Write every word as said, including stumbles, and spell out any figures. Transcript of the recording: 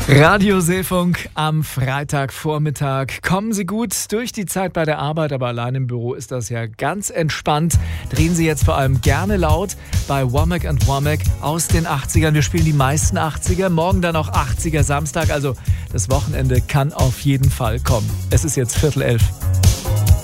Radio Seefunk am Freitagvormittag. Kommen Sie gut durch die Zeit bei der Arbeit, aber allein im Büro ist das ja ganz entspannt. Drehen Sie jetzt vor allem gerne laut bei Womack and Womack aus den achtzigern. Wir spielen die meisten achtziger, morgen dann auch achtziger Samstag, also das Wochenende kann auf jeden Fall kommen. Es ist jetzt Viertel elf.